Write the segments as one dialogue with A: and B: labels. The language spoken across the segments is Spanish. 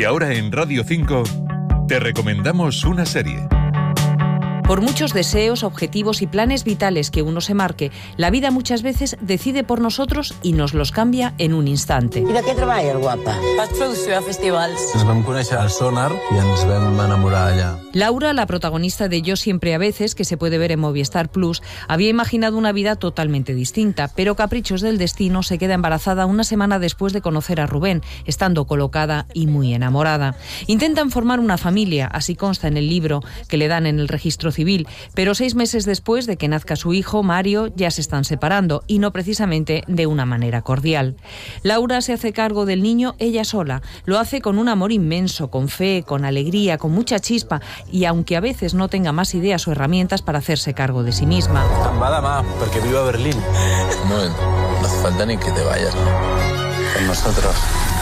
A: Y ahora en Radio 5 te recomendamos una serie.
B: Por muchos deseos, objetivos y planes vitales que uno se marque, la vida muchas veces decide por nosotros y nos los cambia en un instante.
C: I de què treballes, guapa?
D: Faig producció de festivals.
E: Ens vam conèixer al Sonar i ens vam enamorar allà.
B: Laura, la protagonista de Yo siempre a veces, que se puede ver en Movistar Plus, había imaginado una vida totalmente distinta, pero caprichos del destino se queda embarazada una semana después de conocer a Rubén, estando colocada y muy enamorada. Intentan formar una familia, así consta en el libro que le dan en el registro civil, pero 6 meses después de que nazca su hijo, Mario, ya se están separando, y no precisamente de una manera cordial. Laura se hace cargo del niño ella sola, lo hace con un amor inmenso, con fe, con alegría, con mucha chispa, y aunque a veces no tenga más ideas o herramientas para hacerse cargo de sí misma.
E: Em va demà, perquè viu a Berlín.
F: No hace falta ni que te vayas. Con nosotros.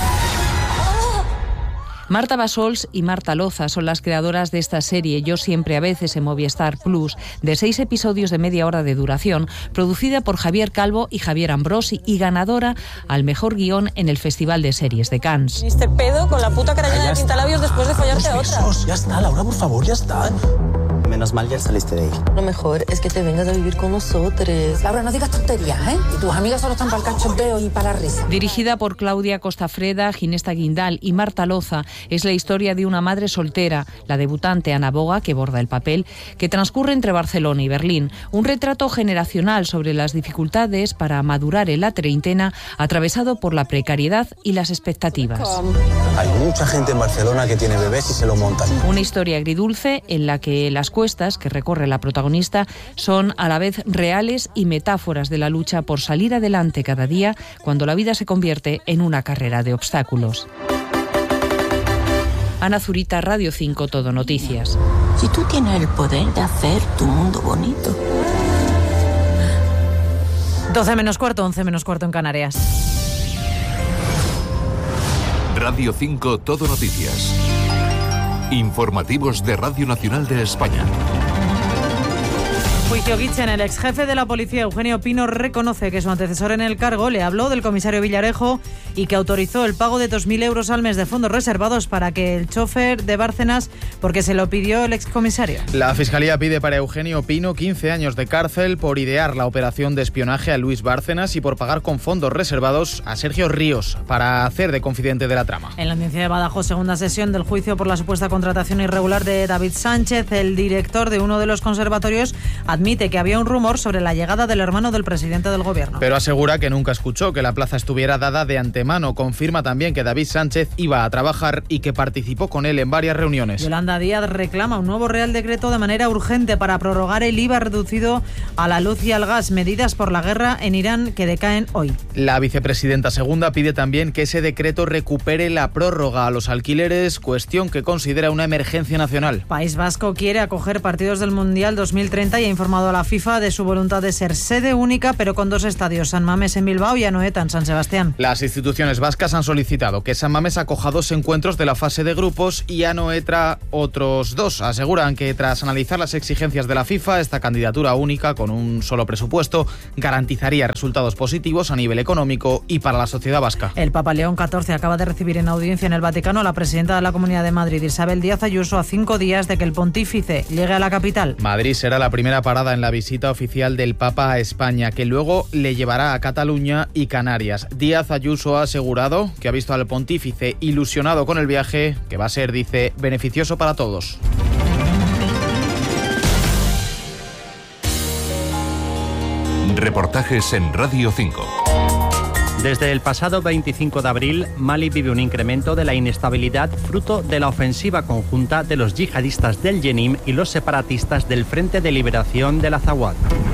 B: Marta Bassols y Marta Loza son las creadoras de esta serie Yo siempre a veces en Movistar Plus, de 6 episodios de media hora de duración, producida por Javier Calvo y Javier Ambrosi y ganadora al mejor guión en el Festival de Series de Cannes.
D: Viniste pedo con la puta cara llena de pintalabios después de follarte a otra.
E: Ya está, Laura, por favor, ya está.
C: Menos mal ya saliste de ahí.
D: Lo mejor es que te vengas a vivir con nosotros.
G: Laura, no digas tonterías, ¿eh? Y tus amigas solo están para el cachondeo y para la risa.
B: Dirigida por Claudia Costafreda, Ginesta Guindal y Marta Loza, es la historia de una madre soltera, la debutante Ana Boga, que borda el papel, que transcurre entre Barcelona y Berlín. Un retrato generacional sobre las dificultades para madurar en la treintena, atravesado por la precariedad y las expectativas.
E: Hay mucha gente en Barcelona que tiene bebés y se lo montan.
B: Una historia agridulce en la que las cuestas que recorre la protagonista son a la vez reales y metáforas de la lucha por salir adelante cada día cuando la vida se convierte en una carrera de obstáculos. Ana Zurita, Radio 5, Todo Noticias.
G: Si tú tienes el poder de hacer tu mundo bonito.
H: 12 menos cuarto, 11 menos cuarto en Canarias.
A: Radio 5 Todo Noticias. Informativos de Radio Nacional de España.
H: Juicio Guichen, el ex jefe de la policía, Eugenio Pino, reconoce que su antecesor en el cargo le habló del comisario Villarejo y que autorizó el pago de 2.000 euros al mes de fondos reservados para que el chofer de Bárcenas, porque se lo pidió el excomisario.
I: La Fiscalía pide para Eugenio Pino 15 años de cárcel por idear la operación de espionaje a Luis Bárcenas y por pagar con fondos reservados a Sergio Ríos para hacer de confidente de la trama.
H: En la audiencia de Badajoz, segunda sesión del juicio por la supuesta contratación irregular de David Sánchez, el director de uno de los conservatorios admite que había un rumor sobre la llegada del hermano del presidente del gobierno.
I: Pero asegura que nunca escuchó que la plaza estuviera dada de antemano. Confirma también que David Sánchez iba a trabajar y que participó con él en varias reuniones.
H: Yolanda Díaz reclama un nuevo Real Decreto de manera urgente para prorrogar el IVA reducido a la luz y al gas, medidas por la guerra en Irán que decaen hoy.
I: La vicepresidenta segunda pide también que ese decreto recupere la prórroga a los alquileres, cuestión que considera una emergencia nacional.
H: País Vasco quiere acoger partidos del Mundial 2030 y ha informado a la FIFA de su voluntad de ser sede única, pero con 2 estadios, San Mamés en Bilbao y Anoeta en San Sebastián.
I: Las instituciones vascas han solicitado que San Mamés acoja 2 encuentros de la fase de grupos y Anoeta otros 2. Aseguran que tras analizar las exigencias de la FIFA, esta candidatura única con un solo presupuesto garantizaría resultados positivos a nivel económico y para la sociedad vasca.
H: El Papa León XIV acaba de recibir en audiencia en el Vaticano a la presidenta de la Comunidad de Madrid, Isabel Díaz Ayuso, a 5 días de que el pontífice llegue a la capital.
I: Madrid será la primera parada en la visita oficial del Papa a España, que luego le llevará a Cataluña y Canarias. Díaz Ayuso ha asegurado que ha visto al pontífice ilusionado con el viaje, que va a ser, dice, beneficioso para todos.
A: Reportajes en Radio 5.
J: Desde el pasado 25 de abril, Mali vive un incremento de la inestabilidad fruto de la ofensiva conjunta de los yihadistas del Yenim y los separatistas del Frente de Liberación del Azawad.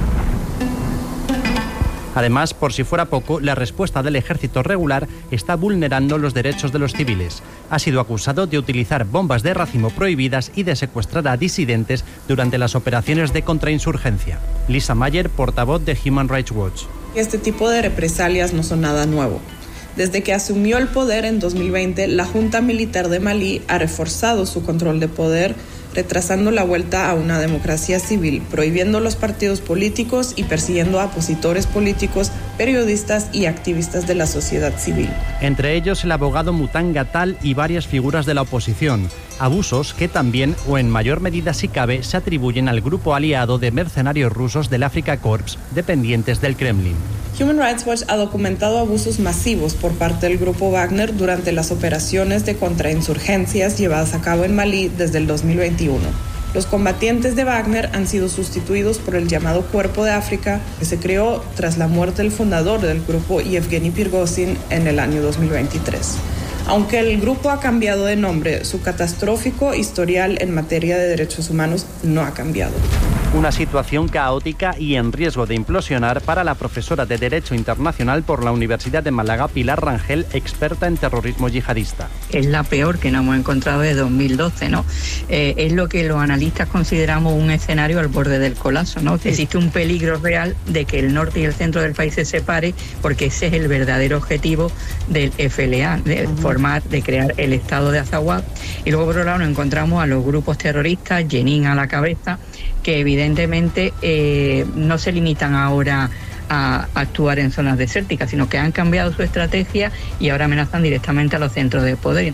J: Además, por si fuera poco, la respuesta del ejército regular está vulnerando los derechos de los civiles. Ha sido acusado de utilizar bombas de racimo prohibidas y de secuestrar a disidentes durante las operaciones de contrainsurgencia. Lisa Mayer, portavoz de Human Rights Watch.
K: Este tipo de represalias no son nada nuevo. Desde que asumió el poder en 2020, la Junta Militar de Malí ha reforzado su control de poder, retrasando la vuelta a una democracia civil, prohibiendo los partidos políticos y persiguiendo a opositores políticos periodistas y activistas de la sociedad civil.
J: Entre ellos el abogado Mutanga Tal y varias figuras de la oposición. Abusos que también, o en mayor medida si cabe, se atribuyen al grupo aliado de mercenarios rusos del Afrika Korps, dependientes del Kremlin.
K: Human Rights Watch ha documentado abusos masivos por parte del grupo Wagner durante las operaciones de contrainsurgencias llevadas a cabo en Malí desde el 2021. Los combatientes de Wagner han sido sustituidos por el llamado Cuerpo de África, que se creó tras la muerte del fundador del grupo, Yevgeny Prigozhin, en el año 2023. Aunque el grupo ha cambiado de nombre, su catastrófico historial en materia de derechos humanos no ha cambiado.
J: Una situación caótica y en riesgo de implosionar para la profesora de Derecho Internacional por la Universidad de Málaga, Pilar Rangel, experta en terrorismo yihadista.
L: Es la peor que nos hemos encontrado desde 2012, ¿no? Es lo que los analistas consideramos un escenario al borde del colapso, ¿no? Sí. Existe un peligro real de que el norte y el centro del país se separe, porque ese es el verdadero objetivo del FLA, de crear el estado de Azawad. Y luego, por otro lado, nos encontramos a los grupos terroristas, Jenin a la cabeza, que evidentemente no se limitan ahora a actuar en zonas desérticas, sino que han cambiado su estrategia y ahora amenazan directamente a los centros de poder.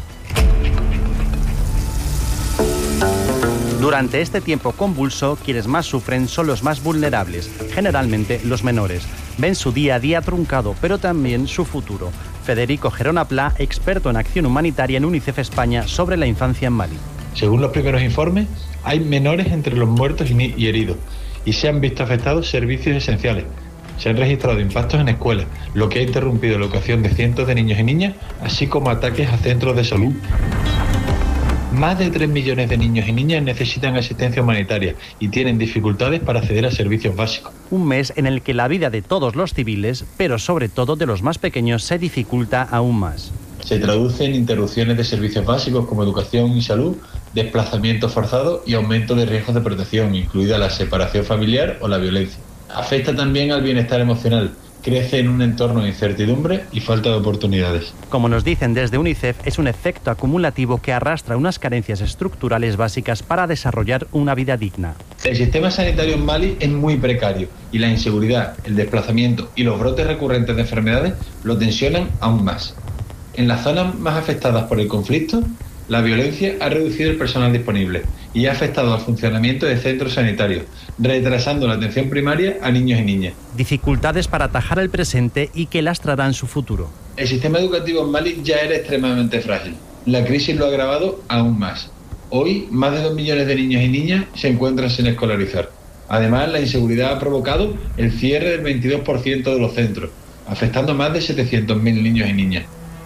J: Durante este tiempo convulso, quienes más sufren son los más vulnerables, generalmente los menores. Ven su día a día truncado, pero también su futuro. Federico Gerona Pla, experto en acción humanitaria en UNICEF España sobre la infancia en Malí.
M: Según los primeros informes, hay menores entre los muertos y heridos, y se han visto afectados servicios esenciales. Se han registrado impactos en escuelas, lo que ha interrumpido la educación de cientos de niños y niñas, así como ataques a centros de salud. Más de 3 millones de niños y niñas necesitan asistencia humanitaria y tienen dificultades para acceder a servicios básicos.
J: Un mes en el que la vida de todos los civiles, pero sobre todo de los más pequeños, se dificulta aún más.
M: Se traduce en interrupciones de servicios básicos como educación y salud, desplazamiento forzado y aumento de riesgos de protección, incluida la separación familiar o la violencia. Afecta también al bienestar emocional. Crece en un entorno de incertidumbre y falta de oportunidades.
J: Como nos dicen desde UNICEF, es un efecto acumulativo que arrastra unas carencias estructurales básicas para desarrollar una vida digna.
M: El sistema sanitario en Malí es muy precario y la inseguridad, el desplazamiento y los brotes recurrentes de enfermedades lo tensionan aún más. En las zonas más afectadas por el conflicto, la violencia ha reducido el personal disponible y ha afectado al funcionamiento de centros sanitarios, retrasando la atención primaria a niños y niñas.
J: Dificultades para atajar el presente y que lastrarán su futuro.
M: El sistema educativo en Malí ya era extremadamente frágil. La crisis lo ha agravado aún más. Hoy, más de 2 millones de niños y niñas se encuentran sin escolarizar. Además, la inseguridad ha provocado el cierre del 22% de los centros, afectando a más de 700.000 niños y niñas.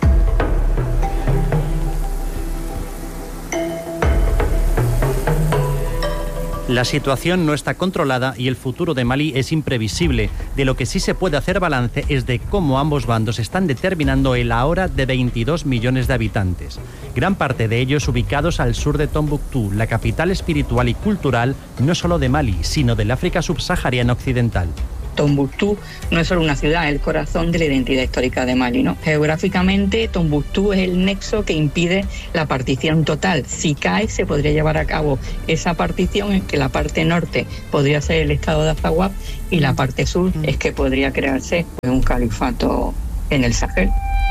J: La situación no está controlada y el futuro de Malí es imprevisible. De lo que sí se puede hacer balance es de cómo ambos bandos están determinando el ahora de 22 millones de habitantes. Gran parte de ellos ubicados al sur de Tombuctú, la capital espiritual y cultural no solo de Malí, sino del África subsahariana occidental.
L: Tombuctú no es solo una ciudad, es el corazón de la identidad histórica de Malí, ¿no? Geográficamente, Tombuctú es el nexo que impide la partición total. Si cae, se podría llevar a cabo esa partición en que la parte norte podría ser el estado de Azawad y la parte sur es que podría crearse un califato en el Sahel.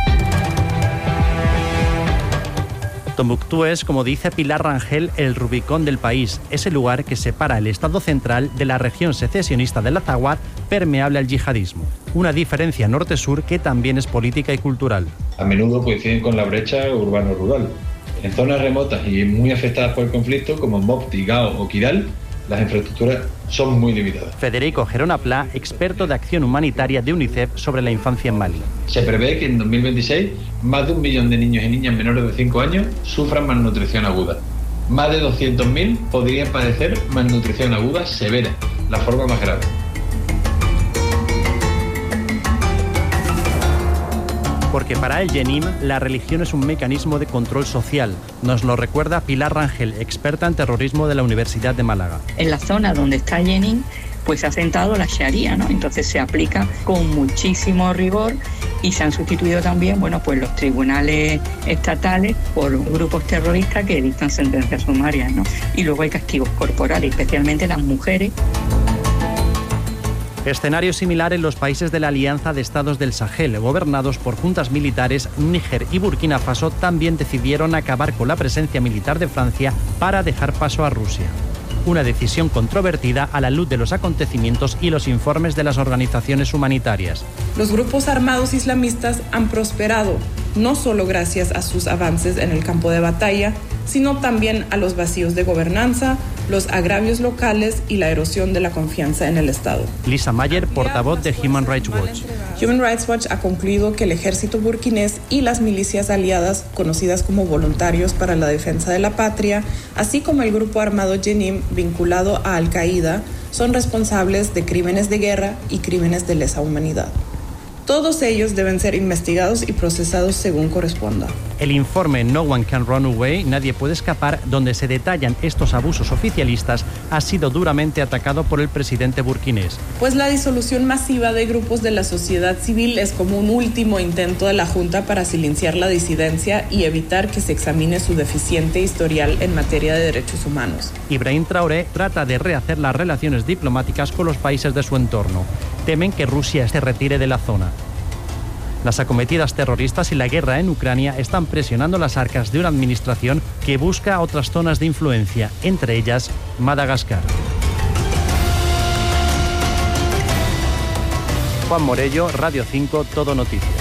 J: Tombuctú es, como dice Pilar Rangel, el Rubicón del país, ese lugar que separa el estado central de la región secesionista del Azawad, permeable al yihadismo. Una diferencia norte-sur que también es política y cultural.
M: A menudo coinciden con la brecha urbano-rural. En zonas remotas y muy afectadas por el conflicto, como Mopti, Gao o Kidal, las infraestructuras son muy limitadas.
J: Federico Gerona Pla, experto de acción humanitaria de UNICEF sobre la infancia en Malí.
M: Se prevé que en 2026 más de 1 millón de niños y niñas menores de 5 años sufran malnutrición aguda. Más de 200.000 podrían padecer malnutrición aguda severa, la forma más grave.
J: Porque para el Jenim, la religión es un mecanismo de control social. Nos lo recuerda Pilar Rangel, experta en terrorismo de la Universidad de Málaga.
L: En la zona donde está Jenim, pues se ha sentado la Sharia, ¿no? Entonces se aplica con muchísimo rigor y se han sustituido también, bueno, pues los tribunales estatales por grupos terroristas que dictan sentencias sumarias, ¿no? Y luego hay castigos corporales, especialmente las mujeres.
J: Escenario similar en los países de la Alianza de Estados del Sahel, gobernados por juntas militares. Níger y Burkina Faso también decidieron acabar con la presencia militar de Francia para dejar paso a Rusia. Una decisión controvertida a la luz de los acontecimientos y los informes de las organizaciones humanitarias.
K: Los grupos armados islamistas han prosperado, no solo gracias a sus avances en el campo de batalla, sino también a los vacíos de gobernanza, los agravios locales y la erosión de la confianza en el Estado.
J: Lisa Mayer, portavoz de Human Rights Watch.
K: Human Rights Watch ha concluido que el ejército burkinés y las milicias aliadas, conocidas como voluntarios para la defensa de la patria, así como el grupo armado Jenim vinculado a Al-Qaeda, son responsables de crímenes de guerra y crímenes de lesa humanidad. Todos ellos deben ser investigados y procesados según corresponda.
J: El informe No One Can Run Away, Nadie puede escapar, donde se detallan estos abusos oficialistas, ha sido duramente atacado por el presidente burkinés.
K: Pues la disolución masiva de grupos de la sociedad civil es como un último intento de la Junta para silenciar la disidencia y evitar que se examine su deficiente historial en materia de derechos humanos.
J: Ibrahim Traoré trata de rehacer las relaciones diplomáticas con los países de su entorno. Temen que Rusia se retire de la zona. Las acometidas terroristas y la guerra en Ucrania están presionando las arcas de una administración que busca otras zonas de influencia, entre ellas Madagascar. Juan Morello, Radio 5, Todo Noticias.